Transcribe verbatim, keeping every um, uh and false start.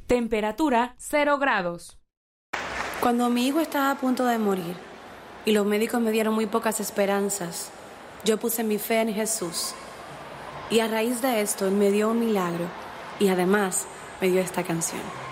Temperatura cero grados. Cuando mi hijo estaba a punto de morir y los médicos me dieron muy pocas esperanzas, yo puse mi fe en Jesús. Y a raíz de esto, Él me dio un milagro y además me dio esta canción.